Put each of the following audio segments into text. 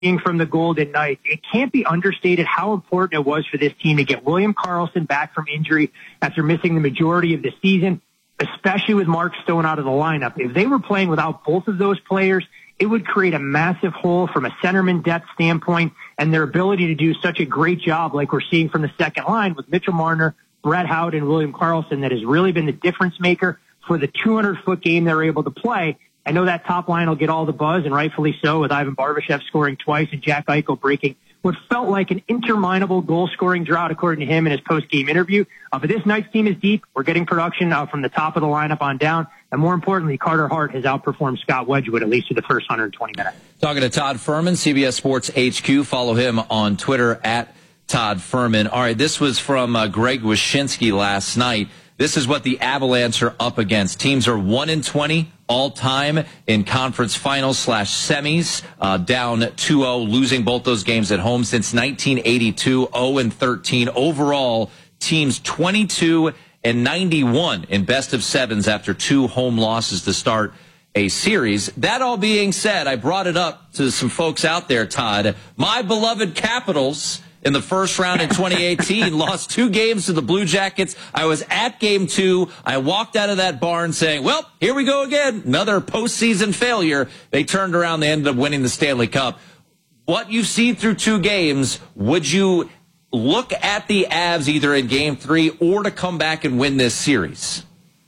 from the Golden Knights, it can't be understated how important it was for this team to get William Karlsson back from injury after missing the majority of the season, especially with Mark Stone out of the lineup. If they were playing without both of those players, it would create a massive hole from a centerman depth standpoint, and their ability to do such a great job like we're seeing from the second line with Mitchell Marner, Brett Howard, and William Karlsson that has really been the difference maker for the 200-foot game they're able to play. I know that top line will get all the buzz, and rightfully so, with Ivan Barbashev scoring twice and Jack Eichel breaking what felt like an interminable goal-scoring drought, according to him in his post-game interview. But this Knights team is deep. We're getting production from the top of the lineup on down. And more importantly, Carter Hart has outperformed Scott Wedgwood, at least for the first 120 minutes. Talking to Todd Fuhrman, CBS Sports HQ. Follow him on Twitter at Todd Fuhrman. All right, this was from Greg Wyshynski last night. This is what the Avalanche are up against. Teams are 1-20 all-time in conference finals / semis, down 2-0, losing both those games at home since 1982, 0-13. Overall, teams 22-91 in best of sevens after 2 home losses to start a series. That all being said, I brought it up to some folks out there, Todd. My beloved Capitals in the first round in 2018, lost 2 games to the Blue Jackets. I was at game 2. I walked out of that barn saying, well, here we go again. Another postseason failure. They turned around. They ended up winning the Stanley Cup. What you've seen through 2 games, would you look at the Avs either in game 3 or to come back and win this series?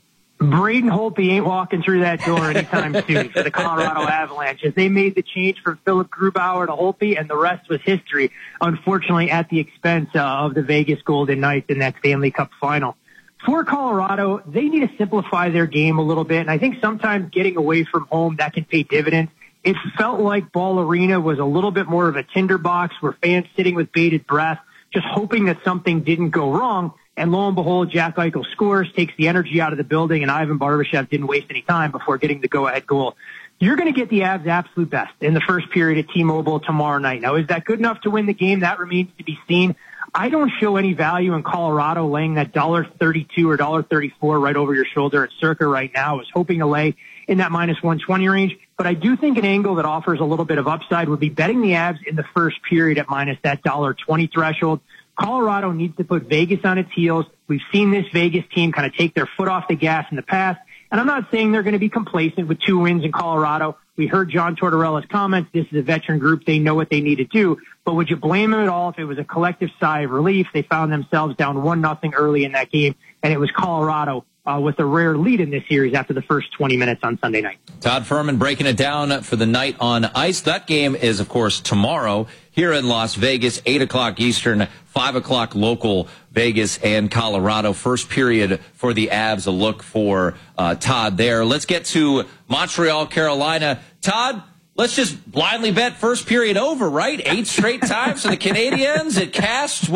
Braden Holtby ain't walking through that door anytime soon for the Colorado Avalanche, as they made the change from Philip Grubauer to Holtby, and the rest was history, unfortunately at the expense of the Vegas Golden Knights in that Stanley Cup final. For Colorado, they need to simplify their game a little bit, and I think sometimes getting away from home, that can pay dividends. It felt like Ball Arena was a little bit more of a tinderbox where fans sitting with bated breath, just hoping that something didn't go wrong. And lo and behold, Jack Eichel scores, takes the energy out of the building, and Ivan Barbashev didn't waste any time before getting the go-ahead goal. You're going to get the Avs' absolute best in the first period at T-Mobile tomorrow night. Now, is that good enough to win the game? That remains to be seen. I don't show any value in Colorado laying that $1.32 or $1.34 right over your shoulder at Circa right now. I was hoping to lay in that minus 120 range, but I do think an angle that offers a little bit of upside would be betting the Avs in the first period at minus that $1.20 threshold. Colorado needs to put Vegas on its heels. We've seen this Vegas team kind of take their foot off the gas in the past. And I'm not saying they're going to be complacent with 2 wins in Colorado. We heard John Tortorella's comments. This is a veteran group. They know what they need to do. But would you blame them at all if it was a collective sigh of relief? They found themselves down 1-0 early in that game, and it was Colorado with a rare lead in this series after the first 20 minutes on Sunday night. Todd Fuhrman breaking it down for the night on ice. That game is, of course, tomorrow here in Las Vegas, 8 o'clock Eastern, 5 o'clock local, Vegas and Colorado. First period for the Avs, a look for Todd there. Let's get to Montreal, Carolina. Todd, let's just blindly bet first period over, right? 8 straight times for the Canadiens. It cast,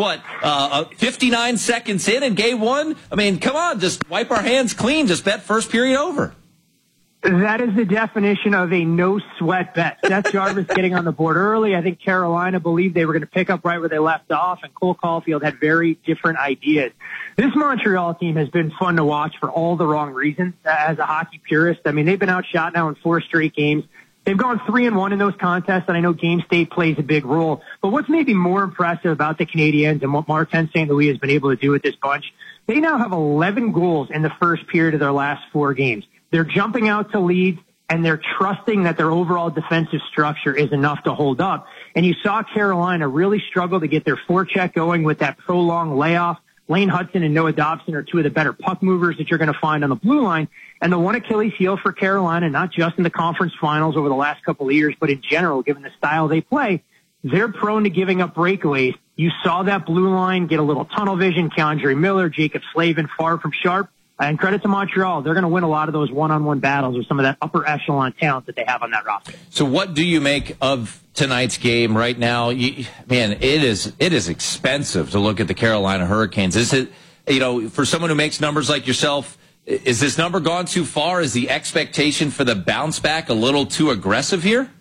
59 seconds in game 1? I mean, come on, just wipe our hands clean. Just bet first period over. That is the definition of a no-sweat bet. Seth Jarvis getting on the board early. I think Carolina believed they were going to pick up right where they left off, and Cole Caulfield had very different ideas. This Montreal team has been fun to watch for all the wrong reasons as a hockey purist. I mean, they've been outshot now in 4 straight games. They've gone 3-1 in those contests, and I know game state plays a big role. But what's maybe more impressive about the Canadiens and what Martin St. Louis has been able to do with this bunch, they now have 11 goals in the first period of their last 4 games. They're jumping out to leads, and they're trusting that their overall defensive structure is enough to hold up. And you saw Carolina really struggle to get their forecheck going with that prolonged layoff. Lane Hudson and Noah Dobson are 2 of the better puck movers that you're going to find on the blue line. And the one Achilles heel for Carolina, not just in the conference finals over the last couple of years, but in general, given the style they play, they're prone to giving up breakaways. You saw that blue line get a little tunnel vision. Keandre Miller, Jacob Slavin, far from sharp. And credit to Montreal. They're going to win a lot of those one-on-one battles with some of that upper echelon talent that they have on that roster. So what do you make of tonight's game right now? Man, it is expensive to look at the Carolina Hurricanes. Is it, for someone who makes numbers like yourself, is this number gone too far? Is the expectation for the bounce back a little too aggressive here?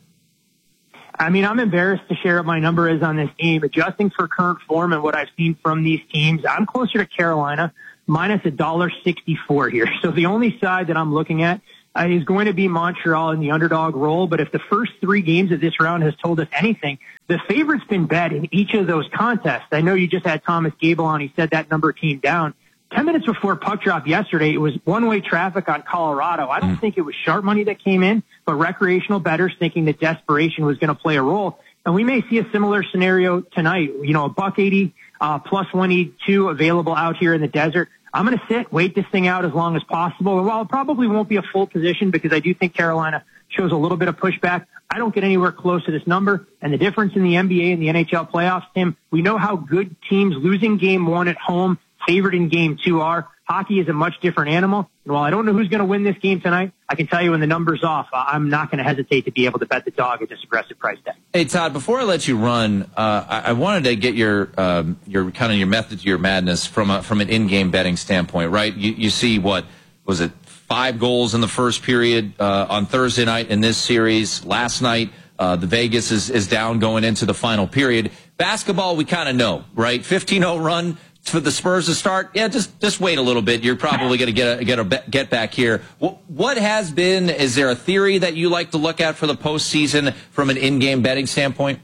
I mean, I'm embarrassed to share what my number is on this game. Adjusting for current form and what I've seen from these teams, I'm closer to Carolina, minus $1.64 here. So the only side that I'm looking at is going to be Montreal in the underdog role. But if the first 3 games of this round has told us anything, the favorite's been bet in each of those contests. I know you just had Thomas Gable on. He said that number came down. 10 minutes before puck drop yesterday, it was one-way traffic on Colorado. I don't think it was sharp money that came in, but recreational bettors thinking that desperation was going to play a role. And we may see a similar scenario tonight. You know, $1.80 plus 182 available out here in the desert. I'm going to sit, wait this thing out as long as possible. And while it probably won't be a full position because I do think Carolina shows a little bit of pushback, I don't get anywhere close to this number. And the difference in the NBA and the NHL playoffs, Tim, we know how good teams losing game 1 at home, favored in game 2 are. Hockey is a much different animal. And while I don't know who's going to win this game tonight, I can tell you when the number's off, I'm not going to hesitate to be able to bet the dog at this aggressive price tag. Hey, Todd, before I let you run, I wanted to get your kind of your method to your madness from an in-game betting standpoint, right? You see, what was it, 5 goals in the first period on Thursday night in this series. Last night, the Vegas is down going into the final period. Basketball, we kind of know, right? 15-0 run for the Spurs to start. Yeah, just wait a little bit. You're probably going to get back here. What has been? Is there a theory that you like to look at for the postseason from an in-game betting standpoint?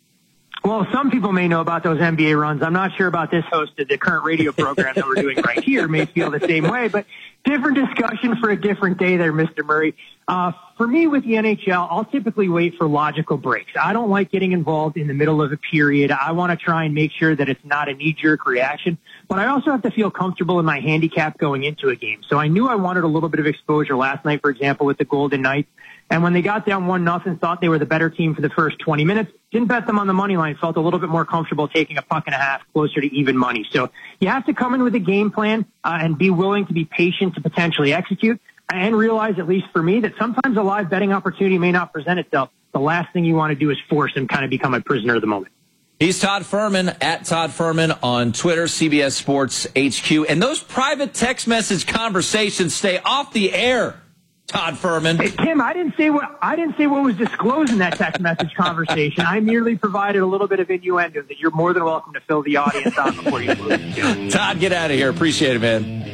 Well, some people may know about those NBA runs. I'm not sure about this host of the current radio program that we're doing right here may feel the same way, but different discussion for a different day there, Mr. Murray. For me with the NHL, I'll typically wait for logical breaks. I don't like getting involved in the middle of a period. I want to try and make sure that it's not a knee-jerk reaction, but I also have to feel comfortable in my handicap going into a game. So I knew I wanted a little bit of exposure last night, for example, with the Golden Knights. And when they got down 1-0, thought they were the better team for the first 20 minutes, didn't bet them on the money line, felt a little bit more comfortable taking a $1.50 closer to even money. So you have to come in with a game plan and be willing to be patient to potentially execute and realize, at least for me, that sometimes a live betting opportunity may not present itself. The last thing you want to do is force and kind of become a prisoner of the moment. He's Todd Fuhrman, at Todd Fuhrman on Twitter, CBS Sports HQ. And those private text message conversations stay off the air, Todd Fuhrman. Hey, Tim, I didn't say what was disclosed in that text message conversation. I merely provided a little bit of innuendo that you're more than welcome to fill the audience on before you move. Todd, get out of here. Appreciate it, man.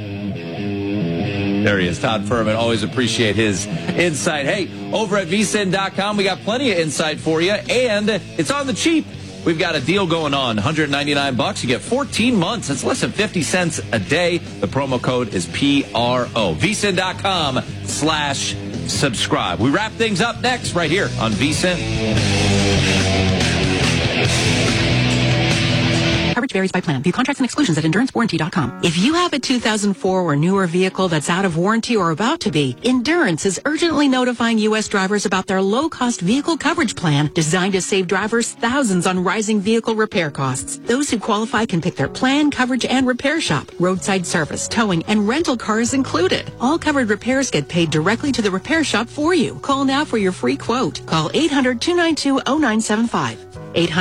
There he is, Todd Fuhrman. Always appreciate his insight. Hey, over at vsin.com, we got plenty of insight for you, and it's on the cheap. We've got a deal going on, $199. You get 14 months. It's less than 50 cents a day. The promo code is PRO. vsin.com/subscribe. We wrap things up next right here on vsin. Coverage varies by plan. View contracts and exclusions at EnduranceWarranty.com. If you have a 2004 or newer vehicle that's out of warranty or about to be, Endurance is urgently notifying U.S. drivers about their low-cost vehicle coverage plan designed to save drivers thousands on rising vehicle repair costs. Those who qualify can pick their plan, coverage, and repair shop. Roadside service, towing, and rental cars included. All covered repairs get paid directly to the repair shop for you. Call now for your free quote. Call 800-292-0975.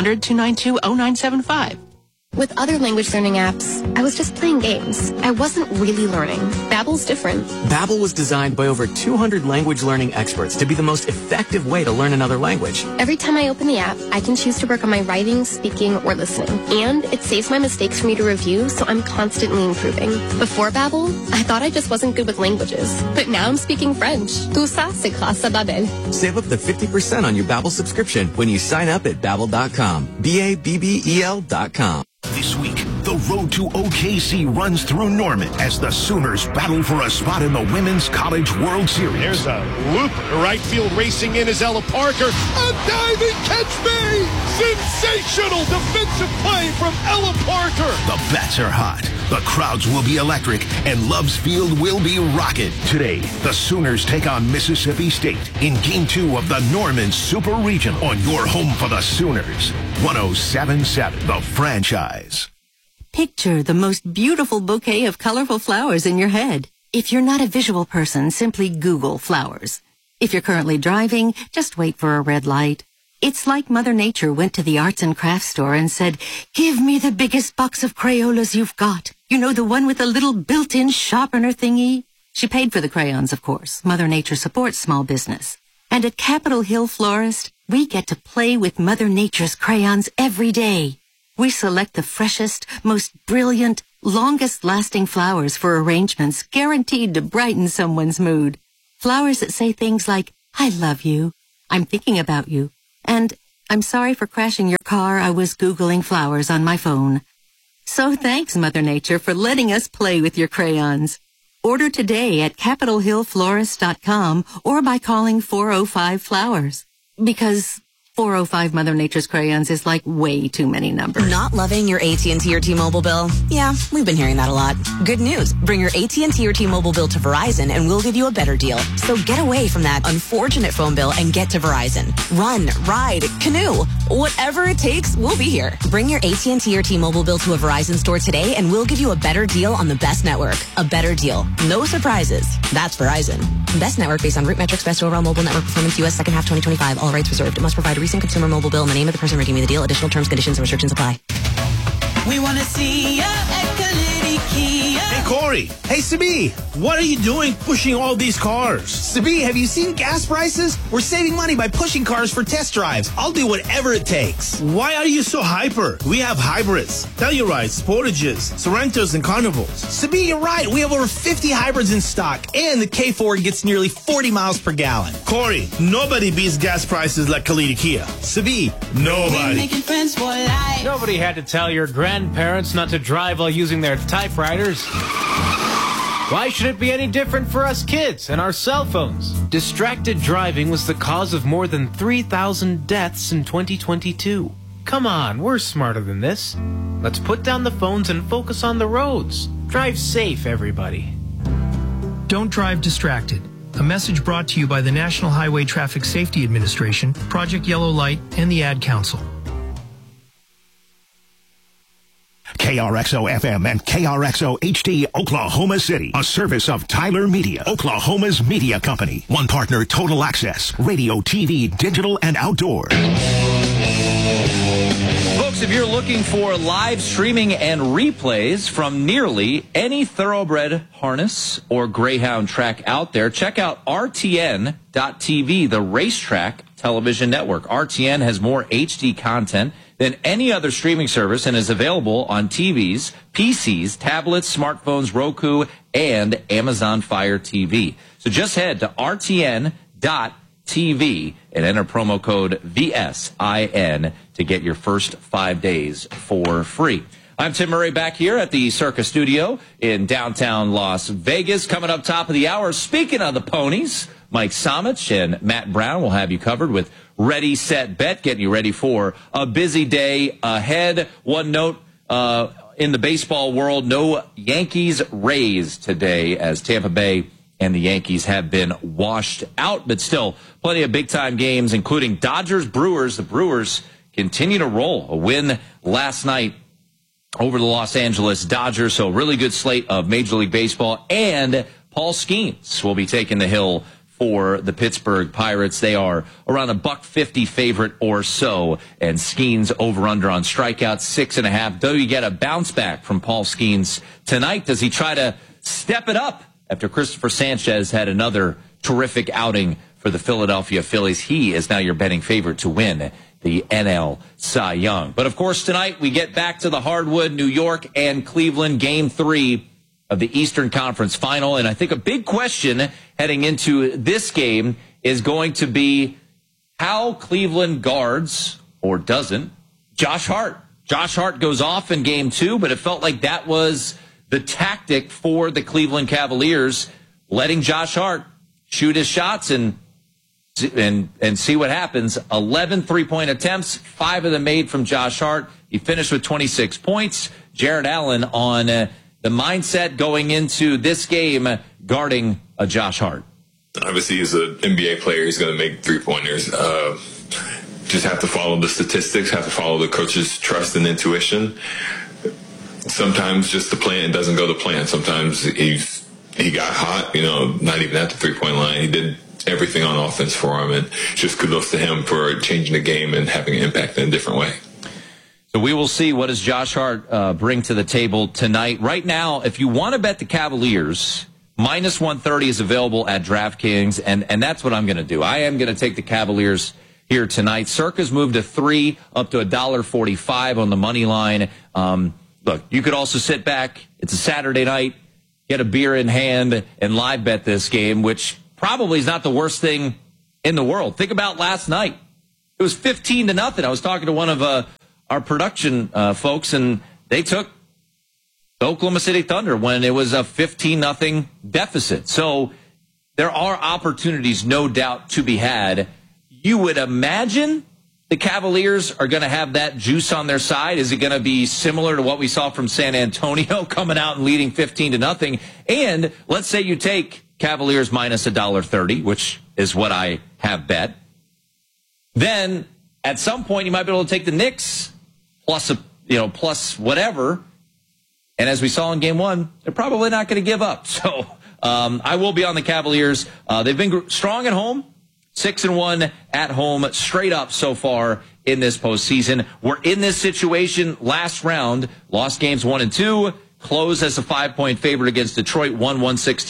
800-292-0975. With other language learning apps, I was just playing games. I wasn't really learning. Babbel's different. Babbel was designed by over 200 language learning experts to be the most effective way to learn another language. Every time I open the app, I can choose to work on my writing, speaking, or listening. And it saves my mistakes for me to review, so I'm constantly improving. Before Babbel, I thought I just wasn't good with languages. But now I'm speaking French. Tout ça, c'est grâce à Babbel. Save up to 50% on your Babbel subscription when you sign up at Babbel.com. Babbel.com. This week, the road to OKC runs through Norman as the Sooners battle for a spot in the Women's College World Series. There's a looper. Right field racing in is Ella Parker. A diving catch made! Sensational defensive play from Ella Parker. The bats are hot, the crowds will be electric, and Love's Field will be rocking. Today, the Sooners take on Mississippi State in Game 2 of the Norman Super Regional on your home for the Sooners. 107.7, The Franchise. Picture the most beautiful bouquet of colorful flowers in your head. If you're not a visual person, simply Google flowers. If you're currently driving, just wait for a red light. It's like Mother Nature went to the arts and crafts store and said, "Give me the biggest box of Crayolas you've got. You know, the one with the little built-in sharpener thingy?" She paid for the crayons, of course. Mother Nature supports small business. And at Capitol Hill Florist, we get to play with Mother Nature's crayons every day. We select the freshest, most brilliant, longest-lasting flowers for arrangements guaranteed to brighten someone's mood. Flowers that say things like, I love you, I'm thinking about you, and I'm sorry for crashing your car, I was Googling flowers on my phone. So thanks, Mother Nature, for letting us play with your crayons. Order today at CapitolHillFlorist.com or by calling 405-FLOWERS. Because 405 Mother Nature's crayons is like way too many numbers. Not loving your AT&T or T-Mobile bill? Yeah, we've been hearing that a lot. Good news. Bring your AT&T or T-Mobile bill to Verizon and we'll give you a better deal. So get away from that unfortunate phone bill and get to Verizon. Run, ride, canoe. Whatever it takes, we'll be here. Bring your AT&T or T-Mobile bill to a Verizon store today and we'll give you a better deal on the best network. A better deal. No surprises. That's Verizon. Best network based on root metrics, best overall mobile network performance, U.S. second half 2025. All rights reserved. It must provide a recent consumer mobile bill in the name of the person redeeming the deal. Additional terms, conditions, and restrictions apply. We want to see ya at Kalidi Kia. Hey, Corey. Hey, Sabi. What are you doing pushing all these cars? Sabi, have you seen gas prices? We're saving money by pushing cars for test drives. I'll do whatever it takes. Why are you so hyper? We have hybrids, Tellurides, Sportages, Sorrentos, and Carnivals. Sabi, you're right. We have over 50 hybrids in stock, and the K4 gets nearly 40 miles per gallon. Corey, nobody beats gas prices like Kalidi Kia. Sabi, nobody. Making friends for life. Nobody had to tell your grandparents not to drive while using their typewriters. Why should it be any different for us kids and our cell phones? Distracted driving was the cause of more than 3,000 deaths in 2022. Come on, we're smarter than this. Let's put down the phones and focus on the roads. Drive safe, everybody. Don't drive distracted. A message brought to you by the National Highway Traffic Safety Administration, Project Yellow Light, and the Ad Council. KRXO FM and KRXO HD Oklahoma City, a service of Tyler Media, Oklahoma's media company. One partner, Total Access, radio, TV, digital, and outdoor. Folks, if you're looking for live streaming and replays from nearly any thoroughbred harness or greyhound track out there, check out RTN.TV, the racetrack television network. RTN has more HD content than any other streaming service and is available on TVs, PCs, tablets, smartphones, Roku, and Amazon Fire TV. So just head to RTN.TV and enter promo code VSIN to get your first 5 days for free. I'm Tim Murray back here at the Circa Studio in downtown Las Vegas. Coming up top of the hour, speaking of the ponies, Mike Somich and Matt Brown will have you covered with Ready, Set, Bet, getting you ready for a busy day ahead. One note in the baseball world, no Yankees-Rays today as Tampa Bay and the Yankees have been washed out, but still plenty of big-time games, including Dodgers-Brewers. The Brewers continue to roll. A win last night over the Los Angeles Dodgers, so a really good slate of Major League Baseball, and Paul Skeens will be taking the hill for the Pittsburgh Pirates. They are around a $1.50 favorite or so, and Skeens over-under on strikeouts 6.5. Do you get a bounce back from Paul Skeens tonight? Does he try to step it up after Christopher Sanchez had another terrific outing for the Philadelphia Phillies? He is now your betting favorite to win the NL Cy Young. But, of course, tonight we get back to the hardwood, New York and Cleveland, Game 3 of the Eastern Conference Final. And I think a big question heading into this game is going to be how Cleveland guards, or doesn't, Josh Hart. Josh Hart goes off in Game 2, but it felt like that was the tactic for the Cleveland Cavaliers, letting Josh Hart shoot his shots and see what happens. 11 three-point attempts, 5 of them made from Josh Hart. He finished with 26 points. Jared Allen on the mindset going into this game guarding Josh Hart. Obviously, as an NBA player, he's going to make three-pointers. Just have to follow the statistics, have to follow the coach's trust and intuition. Sometimes just the plan doesn't go to plan. Sometimes he got hot, not even at the three-point line. He did everything on offense for him, and just kudos to him for changing the game and having an impact in a different way. So we will see what does Josh Hart bring to the table tonight. Right now, if you want to bet the Cavaliers, minus 130 is available at DraftKings, and that's what I'm going to do. I am going to take the Cavaliers here tonight. Circa's moved to 3 up to $1.45 on the money line. Look, you could also sit back. It's a Saturday night, get a beer in hand, and live bet this game, which probably is not the worst thing in the world. Think about last night. It was 15-0. I was talking to one of our production folks, and they took the Oklahoma City Thunder when it was a 15-0 deficit. So there are opportunities, no doubt, to be had. You would imagine the Cavaliers are going to have that juice on their side. Is it going to be similar to what we saw from San Antonio, coming out and leading 15-0? And let's say you take Cavaliers minus $1.30, which is what I have bet. Then at some point you might be able to take the Knicks plus whatever. And as we saw in game one, they're probably not going to give up. So I will be on the Cavaliers. They've been strong at home, 6-1 at home, straight up so far in this postseason. We're in this situation last round, lost games 1 and 2, closed as a 5-point favorite against Detroit, won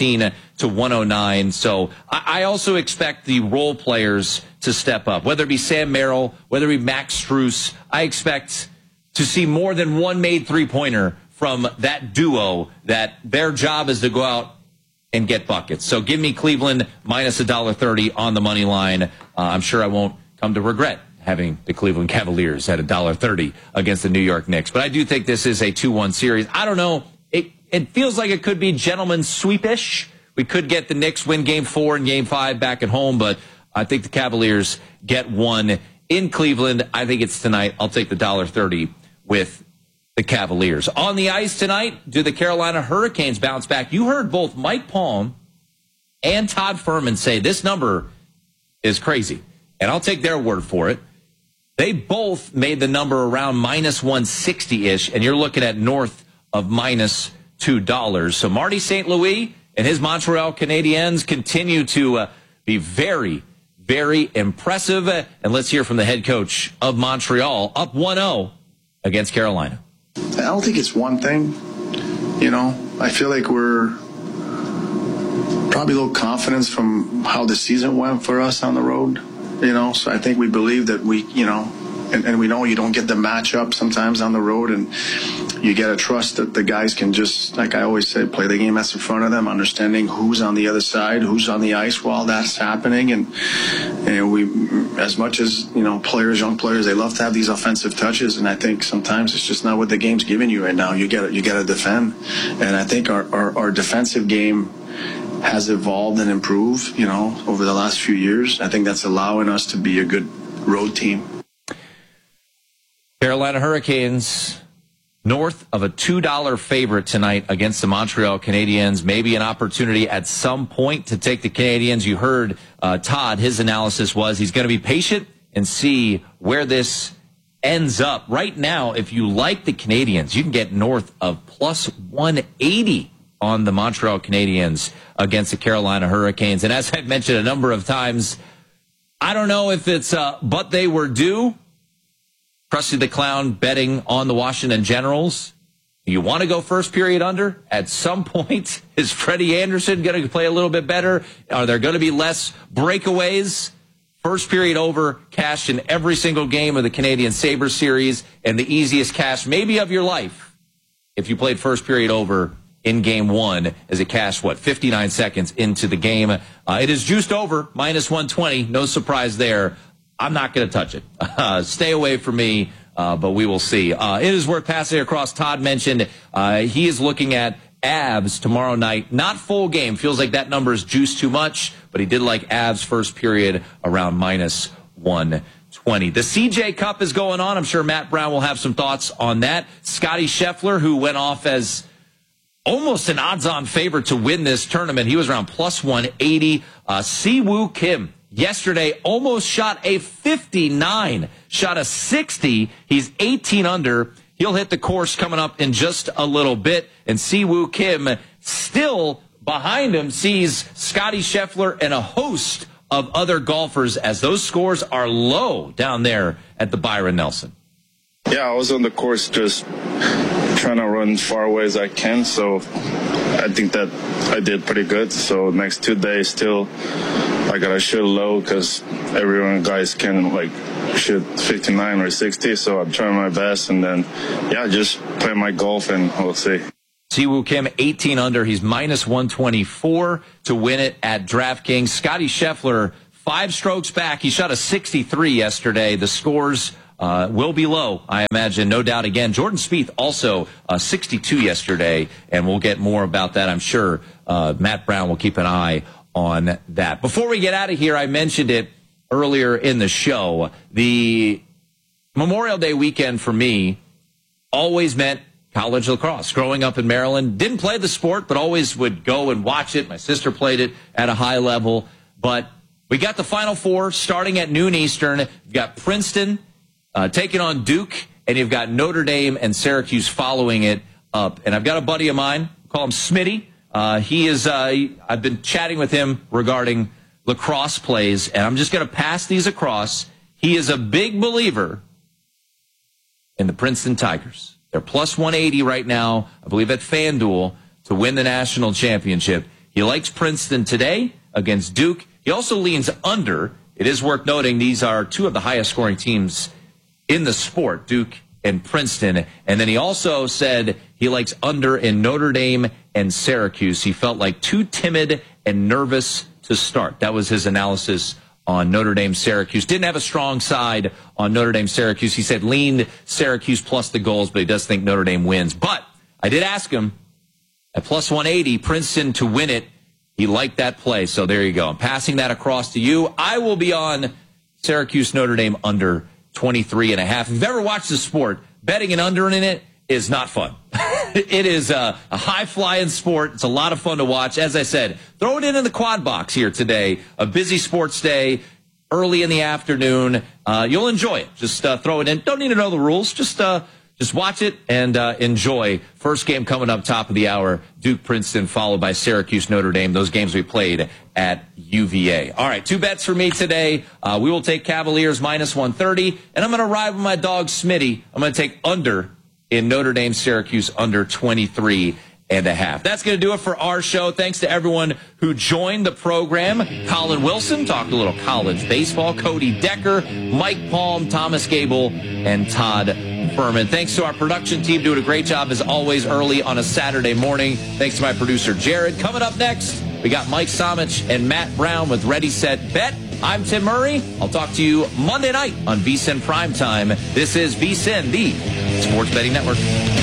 116-109. So I also expect the role players to step up, whether it be Sam Merrill, whether it be Max Strus. I expect to see more than one made three-pointer from that duo, that their job is to go out and get buckets. So give me Cleveland minus $1.30 on the money line. I'm sure I won't come to regret having the Cleveland Cavaliers at $1.30 against the New York Knicks. But I do think this is a 2-1 series. I don't know. It feels like it could be gentleman's sweepish. We could get the Knicks win game 4 and game 5 back at home, but I think the Cavaliers get one in Cleveland. I think it's tonight. I'll take the $1.30 with the Cavaliers. On the ice tonight, do the Carolina Hurricanes bounce back? You heard both Mike Palm and Todd Fuhrman say this number is crazy, and I'll take their word for it. They both made the number around minus 160-ish, and you're looking at north of minus $2. So Marty St. Louis and his Montreal Canadiens continue to be very, very impressive. And let's hear from the head coach of Montreal, up 1-0 against Carolina. I don't think it's one thing. I feel like we're probably a little confidence from how the season went for us on the road. So I think we believe that we, and we know you don't get the matchup sometimes on the road, and you got to trust that the guys can just, like I always say, play the game that's in front of them, understanding who's on the other side, who's on the ice while that's happening. And we, as much as, young players, they love to have these offensive touches. And I think sometimes it's just not what the game's giving you right now. You got to defend. And I think our defensive game has evolved and improved, over the last few years. I think that's allowing us to be a good road team. Carolina Hurricanes north of a $2 favorite tonight against the Montreal Canadiens. Maybe an opportunity at some point to take the Canadiens. You heard Todd, his analysis was he's going to be patient and see where this ends up. Right now, if you like the Canadiens, you can get north of plus 180 on the Montreal Canadiens against the Carolina Hurricanes. And as I've mentioned a number of times, I don't know if it's but they were due. Krusty the Clown betting on the Washington Generals. You want to go first period under? At some point, is Freddie Anderson going to play a little bit better? Are there going to be less breakaways? First period over, cash in every single game of the Canadian Sabres series, and the easiest cash maybe of your life if you played first period over in game 1 as it cashed, 59 seconds into the game. It is juiced over, minus 120. No surprise there. I'm not going to touch it. Stay away from me, but we will see. It is worth passing across. Todd mentioned he is looking at Avs tomorrow night. Not full game. Feels like that number is juiced too much, but he did like Avs first period around minus 120. The CJ Cup is going on. I'm sure Matt Brown will have some thoughts on that. Scotty Scheffler, who went off as almost an odds-on favorite to win this tournament. He was around plus 180. Siwoo Kim yesterday almost shot a 59, shot a 60. He's 18 under. He'll hit the course coming up in just a little bit. And Siwoo Kim still behind him sees Scotty Scheffler and a host of other golfers as those scores are low down there at the Byron Nelson. Yeah, I was on the course just trying to run as far away as I can, so I think that I did pretty good. So next 2 days still I gotta shoot low because everyone guys can shoot 59 or 60, so I'm trying my best, and then just play my golf and we'll see. Siwoo Kim, 18 under. He's minus 124 to win it at DraftKings. Scotty Scheffler, 5 strokes back. He shot a 63 yesterday. The scores will be low, I imagine, no doubt. Again, Jordan Spieth also 62 yesterday, and we'll get more about that, I'm sure. Matt Brown will keep an eye on that. Before we get out of here, I mentioned it earlier in the show. The Memorial Day weekend for me always meant college lacrosse. Growing up in Maryland, didn't play the sport, but always would go and watch it. My sister played it at a high level. But we got the Final Four starting at noon Eastern. You've got Princeton taking on Duke, and you've got Notre Dame and Syracuse following it up. And I've got a buddy of mine, call him Smitty. I've been chatting with him regarding lacrosse plays, and I'm just going to pass these across. He is a big believer in the Princeton Tigers. They're plus 180 right now, I believe, at FanDuel to win the national championship. He likes Princeton today against Duke. He also leans under. It is worth noting these are 2 of the highest scoring teams in the sport, Duke and Princeton. And then he also said he likes under in Notre Dame and Syracuse. He felt like too timid and nervous to start. That was his analysis on Notre Dame, Syracuse. Didn't have a strong side on Notre Dame, Syracuse. He said leaned Syracuse plus the goals, but he does think Notre Dame wins. But I did ask him at plus 180, Princeton to win it. He liked that play. So there you go. I'm passing that across to you. I will be on Syracuse, Notre Dame under 23.5. If you've ever watched the sport, betting an under in it is not fun. It is a high-flying sport. It's a lot of fun to watch. As I said, throw it in the quad box here today. A busy sports day, early in the afternoon. You'll enjoy it. Just throw it in. Don't need to know the rules. Just watch it and enjoy. First game coming up top of the hour, Duke Princeton, followed by Syracuse Notre Dame. Those games we played at UVA. All right, 2 bets for me today. We will take Cavaliers minus 130, and I'm going to ride with my dog Smitty. I'm going to take under in Notre Dame, Syracuse under 23.5. That's going to do it for our show. Thanks to everyone who joined the program. Colin Wilson talked a little college baseball. Cody Decker, Mike Palm, Thomas Gable, and Todd Furman. Thanks to our production team doing a great job as always early on a Saturday morning. Thanks to my producer Jared. Coming up next, we got Mike Somich and Matt Brown with Ready, Set, Bet. I'm Tim Murray. I'll talk to you Monday night on VSiN Primetime. This is VSiN, the Sports Betting Network.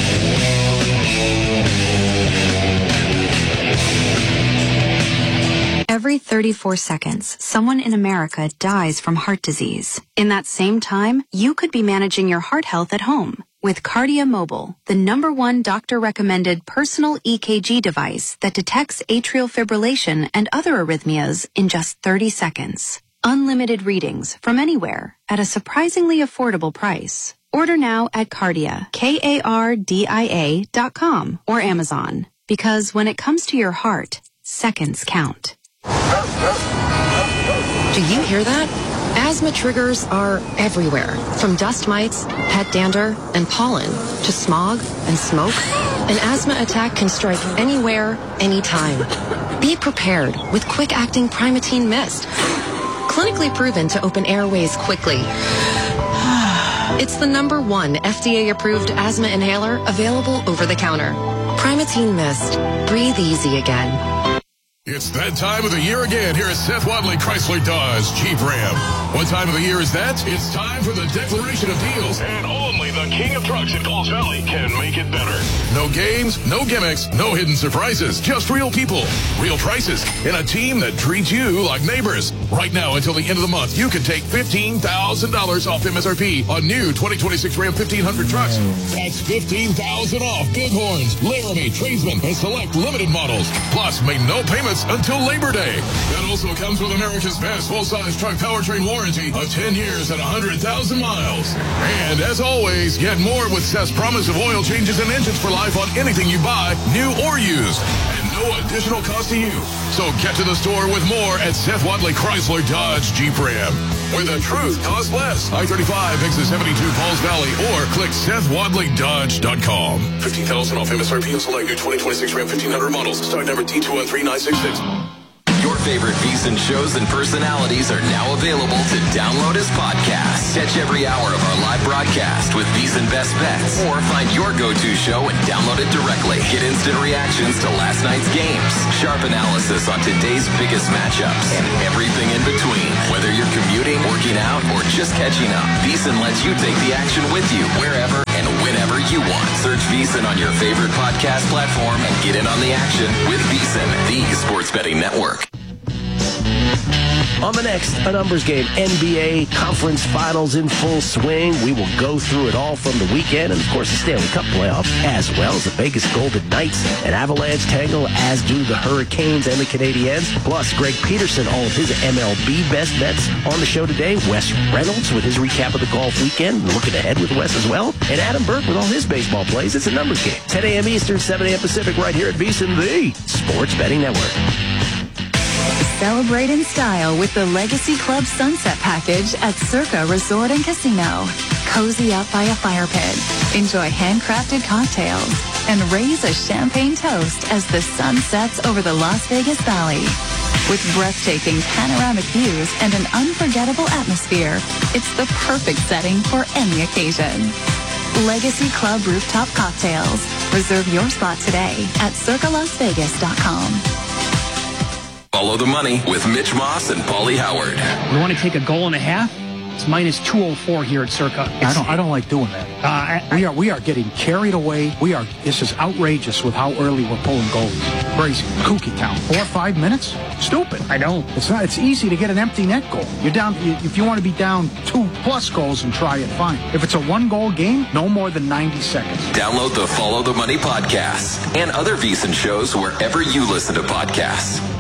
Every 34 seconds, someone in America dies from heart disease. In that same time, you could be managing your heart health at home with Kardia Mobile, the #1 doctor-recommended personal EKG device that detects atrial fibrillation and other arrhythmias in just 30 seconds. Unlimited readings from anywhere at a surprisingly affordable price. Order now at Kardia, KARDIA.com or Amazon. Because when it comes to your heart, seconds count. Do you hear that? Asthma triggers are everywhere, from dust mites, pet dander, and pollen, to smog and smoke. An asthma attack can strike anywhere, anytime. Be prepared with quick-acting Primatene Mist. Clinically proven to open airways quickly. It's the #1 FDA-approved asthma inhaler available over the counter. Primatene Mist. Breathe easy again. It's that time of the year again here at Seth Wadley Chrysler Dodge Jeep Ram. What time of the year is that? It's time for the declaration of deals. And only the king of trucks in Falls Valley can make it better. No games, no gimmicks, no hidden surprises. Just real people, real prices, and a team that treats you like neighbors. Right now until the end of the month, you can take $15,000 off MSRP on new 2026 Ram 1500 trucks. That's $15,000 off Bighorns, Laramie, Tradesman, and select limited models. Plus, make no payments until Labor Day. That also comes with America's best full-size truck powertrain warranty of 10 years and 100,000 miles. And as always, get more with Seth's promise of oil changes and engines for life on anything you buy, new or used. And no additional cost to you. So get to the store with more at Seth Wadley Chrysler Dodge Jeep Ram, where the truth costs less. I-35 exit 72 Falls Valley, or click SethWadleyDodge.com. $15,000 off MSRP on select new 2026 Ram 1500 models. Start number T213966. Your favorite VEASAN shows and personalities are now available to download as podcasts. Catch every hour of our live broadcast with VEASAN Best Bets, or find your go-to show and download it directly. Get instant reactions to last night's games, sharp analysis on today's biggest matchups, and everything in between. Whether you're commuting, working out, or just catching up, VEASAN lets you take the action with you wherever and whenever you want. Search VEASAN on your favorite podcast platform and get in on the action with VEASAN, the Sports Betting Network. On the next, a numbers game, NBA Conference Finals in full swing. We will go through it all from the weekend, and of course the Stanley Cup playoffs, as well as the Vegas Golden Knights and Avalanche tangle, as do the Hurricanes and the Canadiens. Plus, Greg Peterson, all of his MLB best bets on the show today. Wes Reynolds with his recap of the golf weekend, looking ahead with Wes as well. And Adam Burke with all his baseball plays. It's a numbers game. 10 a.m. Eastern, 7 a.m. Pacific, right here at VEASAN, the Sports Betting Network. Celebrate in style with the Legacy Club Sunset Package at Circa Resort and Casino. Cozy up by a fire pit, enjoy handcrafted cocktails, and raise a champagne toast as the sun sets over the Las Vegas Valley. With breathtaking panoramic views and an unforgettable atmosphere, it's the perfect setting for any occasion. Legacy Club Rooftop Cocktails. Reserve your spot today at circalasvegas.com. Follow the money with Mitch Moss and Paulie Howard. You want to take a goal and a half? It's minus 204 here at Circa. I don't like doing that. We are getting carried away. This is outrageous with how early we're pulling goals. Crazy. Kooky town. 4 or 5 minutes? Stupid. I know. It's easy to get an empty net goal. You're down, if you want to be down 2+ goals and try it, fine. If it's a 1-goal game, no more than 90 seconds. Download the Follow the Money podcast and other VEASAN shows wherever you listen to podcasts.